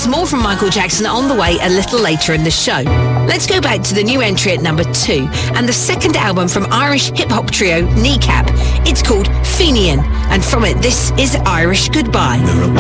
There's more from Michael Jackson on the way a little later in the show. Let's go back to the new entry at number 2 and the second album from Irish hip-hop trio Kneecap. It's called Fenian, and from it, this is Irish Goodbye.